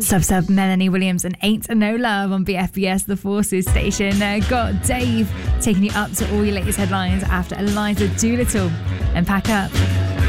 Sub Melanie Williams and Ain't No Love on BFBS, the Forces station. Got Dave taking you up to all your latest headlines after Eliza Doolittle. And pack up.